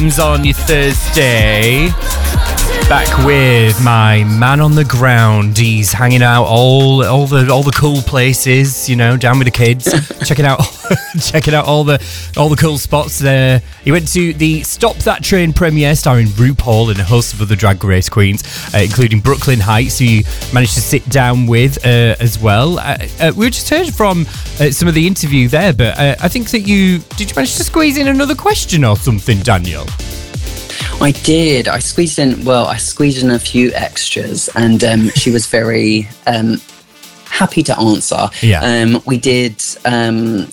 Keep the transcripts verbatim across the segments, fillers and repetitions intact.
On your Thursday, back with my man on the ground. He's hanging out all all the all the cool places, you know, down with the kids, checking out checking out all the all the cool spots there. He went to the Stop That Train premiere starring RuPaul and a host of other Drag Race queens, uh, including Brooklyn Heights, who you managed to sit down with uh, as well. Uh, uh, we just heard from uh, some of the interview there, but uh, I think that you did you manage to squeeze in another question or something, Daniel? I did. I squeezed in, well, I squeezed in a few extras, and um, she was very um, happy to answer. Yeah. Um, we did um,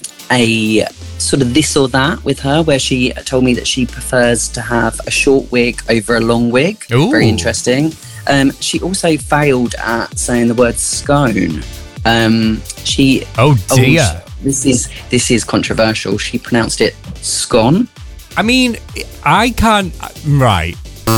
a sort of this or that with her, where she told me that she prefers to have a short wig over a long wig. Ooh. Very interesting. Um, she also failed at saying the word scone. Um, she. Oh dear. Oh, this is this is controversial. She pronounced it scone. I mean, I can't. Right.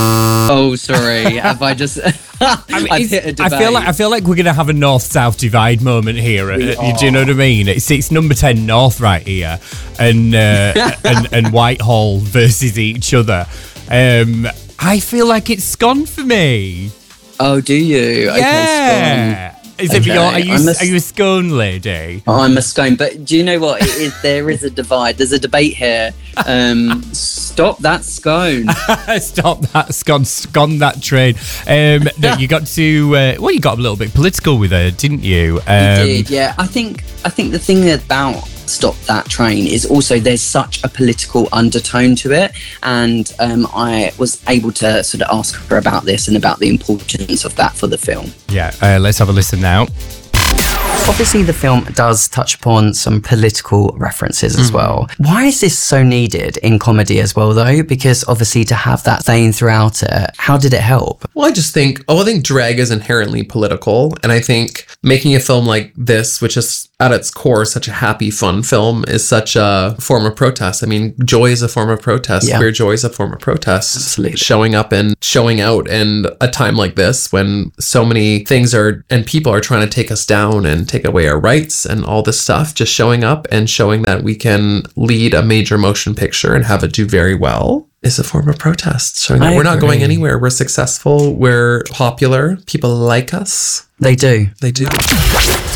Oh, sorry. Have I just? I, mean, I've hit a debate. I feel like I feel like we're gonna have a north-south divide moment here. We Uh, do you know what I mean? It's it's number ten North right here, and uh, and and Whitehall versus each other. Um, I feel like it's scone for me. Oh, do you? Yeah. Okay, Is it Okay, your, are you I'm a- are you a scone lady? I'm a scone, but do you know what? It is, there is a divide. There's a debate here. Um, stop that scone. Stop that scone, scone that train. Um, no, you got to uh, well, you got a little bit political with her, didn't you? Um, You did, yeah. I think I think the thing about Stop That Train is also there's such a political undertone to it, and um, I was able to sort of ask her about this and about the importance of that for the film. Yeah, uh, let's have a listen now. Obviously, the film does touch upon some political references as well. Why is this so needed in comedy as well, though? Because obviously, to have that theme throughout it, how did it help? Well, I just think, oh, I think drag is inherently political. And I think making a film like this, which is at its core such a happy, fun film, is such a form of protest. I mean, joy is a form of protest. Yeah. Queer joy is a form of protest. Absolutely. Showing up and showing out in a time like this when so many things are, and people are trying to take us down and take away our rights and all this stuff, just showing up and showing that we can lead a major motion picture and have it do very well is a form of protest. Showing that I we're not agree. going anywhere. We're successful. We're popular. People like us. They do. They do.